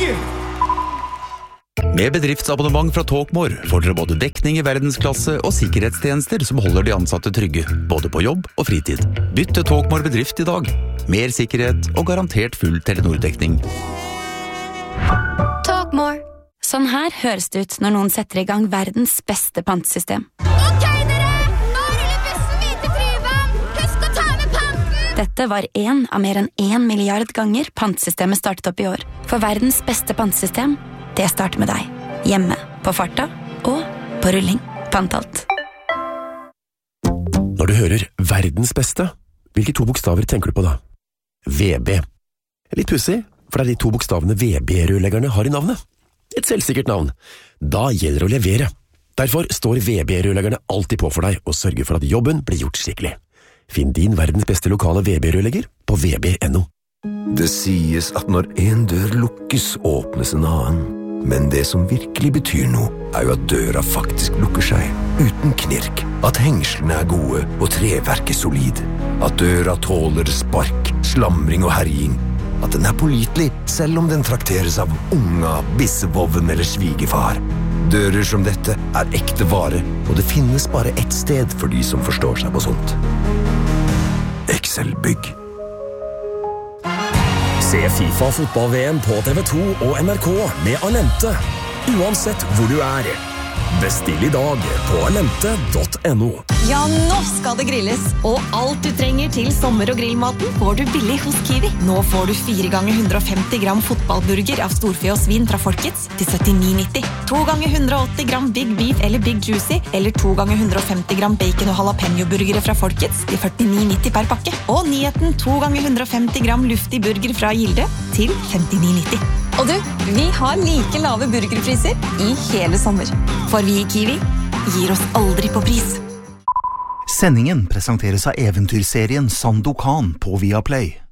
penger! Med bedriftsabonnement fra Talkmore får dere både dekning i verdensklasse og sikkerhetstjenester som holder de ansatte trygge, både på jobb og fritid. Bytt til Talkmore bedrift i dag. Mer sikkerhet og garantert full Telenor-dekning. Talkmore. Sånn her høres det ut når noen setter i gang verdens beste pantesystem. Ok dere, nå ruller bussen videre til Tryvann. Husk å ta med panten! Dette var en av mer enn 1 milliard ganger pantesystemet startet opp i år. For verdens beste pantesystem, det starter med deg. Hjemme, på farta og på rulling. Pantalt. Når du hører verdens beste, hvilke 2 bokstaver tenker du på da? VB. Litt pussig, for det er de 2 bokstavene VB-rørleggerne har i navnet. Et selvsikkert navn. Da gjelder det å levere. Derfor står VB-rørleggerne alltid på for deg og sørger for at jobben blir gjort skikkelig. Finn din verdens beste lokale VB-rørlegger på vb.no. Det sies at når en dør lukkes, åpnes en annen. Men det som virkelig betyr noe, er jo at døra faktisk lukker seg, uten knirk. At hengslene er gode og treverket solid. At døra tåler spark, slamring og herjing. At den er pålitelig, selv om den trakteres av unga, bissevoven eller svigefar. Dører som dette er ekte vare, og det finnes bare ett sted for de som forstår seg på sånt. Excel-bygg. Se FIFA fotball-VM på TV2 og NRK med Alente. Uansett hvor du er. Bestill i dag på alente.no. Ja, nå skal det grilles. Og alt du trenger til sommer- og grillmaten får du billig hos Kiwi. Nå får du 4 ganger 150 gram fotballburger av storfe og svin fra Folkets til 79,90. 2 ganger 180 gram Big Beef eller Big Juicy, eller 2 ganger 150 gram bacon og jalapeno-burgere fra Folkets til 49,90 per pakke. Og nyheten 2 ganger 150 gram luftig burger fra Gilde til 59,90. Og du, vi har like lave burgerpriser i hele sommer. For vi i Kiwi gir oss aldri på pris. Sendingen presenteres av eventyrserien Sandokan på Viaplay.